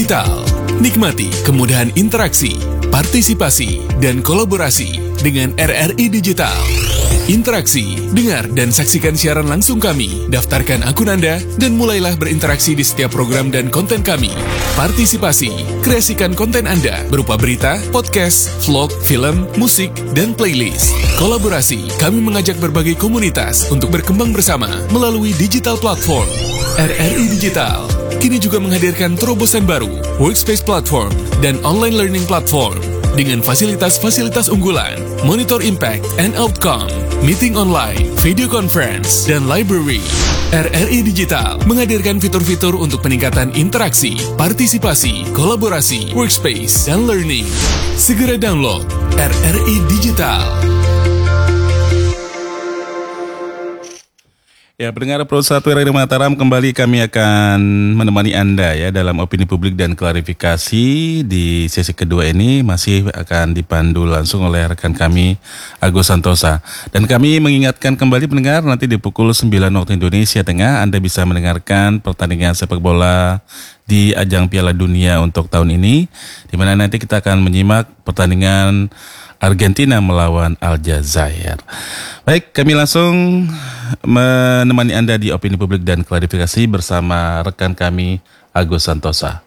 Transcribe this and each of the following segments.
Digital. Nikmati kemudahan interaksi, partisipasi, dan kolaborasi dengan RRI Digital. Interaksi, dengar dan saksikan siaran langsung kami, daftarkan akun Anda, dan mulailah berinteraksi di setiap program dan konten kami. Partisipasi, kreasikan konten Anda berupa berita, podcast, vlog, film, musik, dan playlist. Kolaborasi, kami mengajak berbagai komunitas untuk berkembang bersama melalui digital platform. RRI Digital kini juga menghadirkan terobosan baru, workspace platform, dan online learning platform dengan fasilitas-fasilitas unggulan, monitor impact and outcome, meeting online, video conference, dan library. RRI Digital menghadirkan fitur-fitur untuk peningkatan interaksi, partisipasi, kolaborasi, workspace, dan learning. Segera download RRI Digital. Ya, pendengar Pro 1 RRI Mataram, kembali kami akan menemani Anda ya dalam opini publik dan klarifikasi. Di sesi kedua ini masih akan dipandu langsung oleh rekan kami Agus Santosa. Dan kami mengingatkan kembali pendengar, nanti di pukul 9 waktu Indonesia Tengah Anda bisa mendengarkan pertandingan sepak bola di ajang Piala Dunia untuk tahun ini, di mana nanti kita akan menyimak pertandingan Argentina melawan Aljazair. Baik, kami langsung menemani Anda di opini publik dan klarifikasi bersama rekan kami Agus Santosa.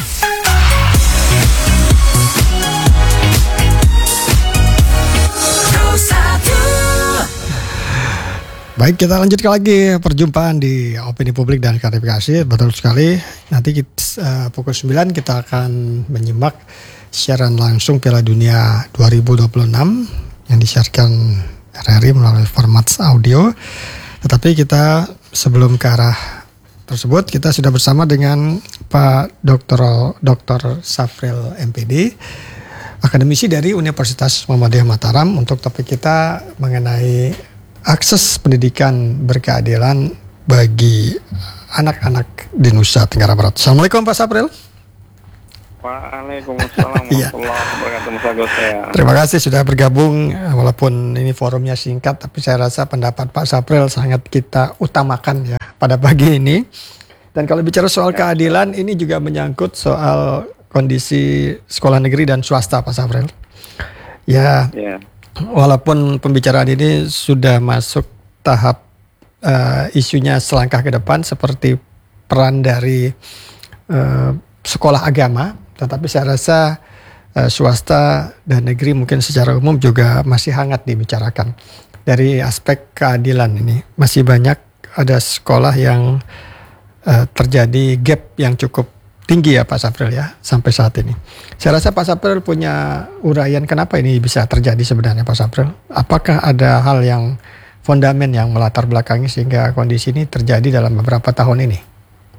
Baik, kita lanjutkan lagi perjumpaan di opini publik dan klarifikasi. Betul sekali, nanti pukul 9 kita akan menyimak siaran langsung Piala Dunia 2026 yang disiarkan RRI melalui format audio. Tetapi kita sebelum ke arah tersebut, kita sudah bersama dengan Pak Dr. Safril MPD, akademisi dari Universitas Muhammadiyah Mataram, untuk topik kita mengenai akses pendidikan berkeadilan bagi anak-anak di Nusa Tenggara Barat. Assalamualaikum Pak Safril. Waalaikumsalam warahmatullahi wabarakatuh, Mas Agus. Terima kasih sudah bergabung, walaupun ini forumnya singkat, tapi saya rasa pendapat Pak Safril sangat kita utamakan ya pada pagi ini. Dan kalau bicara soal keadilan, ini juga menyangkut soal kondisi sekolah negeri dan swasta, Pak Safril. Ya, walaupun pembicaraan ini sudah masuk tahap isunya selangkah ke depan seperti peran dari sekolah agama, tetapi saya rasa swasta dan negeri mungkin secara umum juga masih hangat dibicarakan. Dari aspek keadilan ini masih banyak ada sekolah yang terjadi gap yang cukup tinggi ya Pak Safril ya sampai saat ini. Saya rasa Pak Safril punya uraian kenapa ini bisa terjadi sebenarnya Pak Safril. Apakah ada hal yang fondamen yang melatar belakangi sehingga kondisi ini terjadi dalam beberapa tahun ini?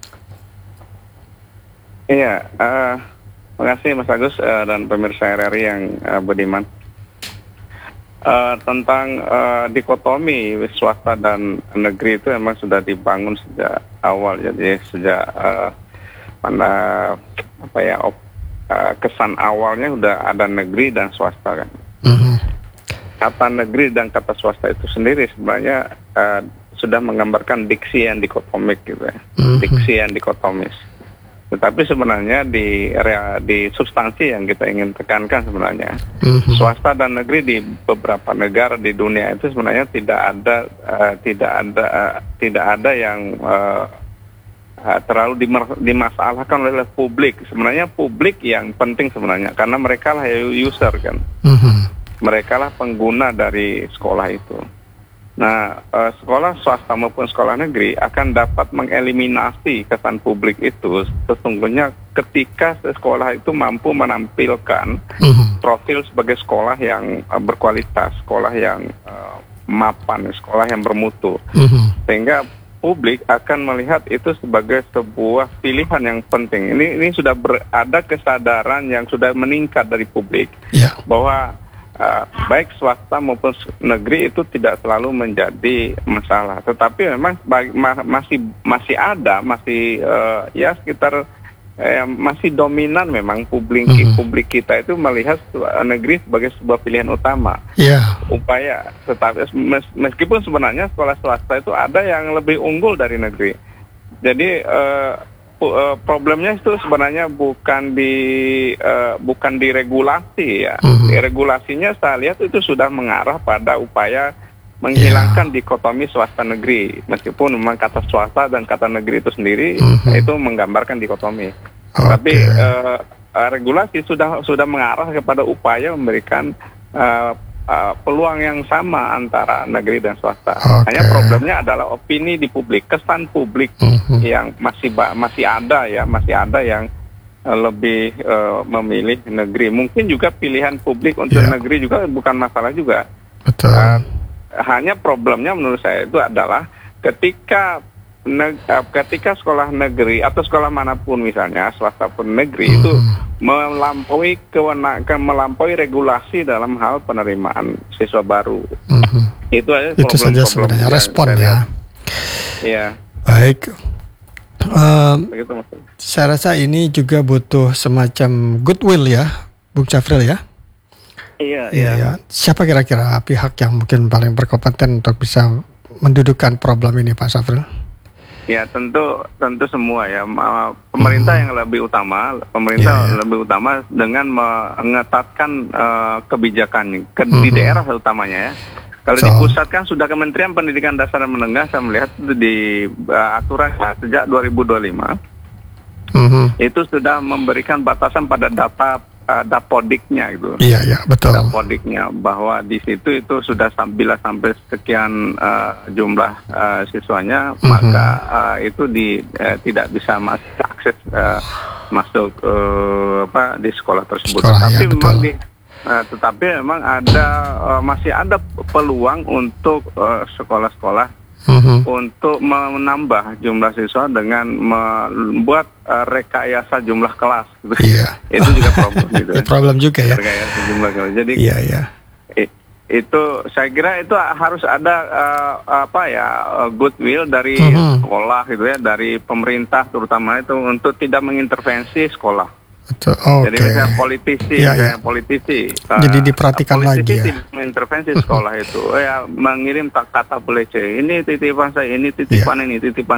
Iya, terima kasih Mas Agus dan pemirsa RRI yang budiman. Tentang dikotomi swasta dan negeri itu memang sudah dibangun sejak awal, jadi sejak kesan awalnya udah ada negeri dan swasta kan. Kata negeri dan kata swasta itu sendiri sebenarnya sudah menggambarkan diksi yang dikotomik gitu ya, diksi yang dikotomis. Tetapi sebenarnya di substansi yang kita ingin tekankan sebenarnya swasta dan negeri di beberapa negara di dunia itu sebenarnya tidak ada yang terlalu dimasalahkan oleh publik. Sebenarnya publik yang penting sebenarnya karena mereka lah user kan, mereka lah pengguna dari sekolah itu. Nah, sekolah swasta maupun sekolah negeri akan dapat mengeliminasi kesan publik itu sesungguhnya ketika sekolah itu mampu menampilkan profil sebagai sekolah yang berkualitas, sekolah yang mapan, sekolah yang bermutu. Sehingga publik akan melihat itu sebagai sebuah pilihan yang penting. Ini sudah ada kesadaran yang sudah meningkat dari publik bahwa baik swasta maupun negeri itu tidak selalu menjadi masalah, tetapi memang masih ada sekitar masih dominan memang publik kita itu melihat negeri sebagai sebuah pilihan utama. Upaya, tetapi meskipun sebenarnya sekolah swasta itu ada yang lebih unggul dari negeri. Jadi problemnya itu sebenarnya bukan di regulasi ya. Regulasinya saya lihat itu sudah mengarah pada upaya menghilangkan dikotomi swasta negeri. Meskipun memang kata swasta dan kata negeri itu sendiri itu menggambarkan dikotomi. Tapi regulasi sudah mengarah kepada upaya memberikan peluang yang sama antara negeri dan swasta. Hanya problemnya adalah opini di publik, kesan publik yang masih ada yang lebih memilih negeri. Mungkin juga pilihan publik untuk negeri juga bukan masalah juga. Betul. Hanya problemnya menurut saya itu adalah ketika sekolah negeri atau sekolah manapun misalnya swasta pun negeri itu melampaui regulasi dalam hal penerimaan siswa baru. Itu aja itu saja sebenarnya respon ya. Iya. Baik. Begitu maksudnya. Saya rasa ini juga butuh semacam goodwill ya, Bung Syafril ya. Iya. Siapa kira-kira pihak yang mungkin paling berkompeten untuk bisa mendudukkan problem ini, Pak Syafril? Ya tentu semua ya. Pemerintah yang lebih utama dengan mengetatkan kebijakan di daerah utamanya ya. Kalau di pusat kan sudah Kementerian Pendidikan Dasar dan Menengah, saya melihat itu di aturan sejak 2025 itu sudah memberikan batasan pada data dapodiknya gitu. Iya, betul. Dapodiknya bahwa di situ itu sudah bila sampai sekian jumlah siswanya, maka itu tidak bisa akses masuk di sekolah tersebut. Tetapi memang masih ada peluang untuk sekolah-sekolah untuk menambah jumlah siswa dengan membuat rekayasa jumlah kelas. Itu juga problem gitu. Problem juga ya. Rekayasa jumlah kelas. Jadi itu saya kira itu harus ada goodwill dari sekolah gitu ya, dari pemerintah terutama itu untuk tidak mengintervensi sekolah. Jadi misalnya politisi. Jadi diperhatikan lagi ya. Mengintervensi sekolah itu, mengirim kata pelece. Ini titipan saya, ini titipan ini, titipan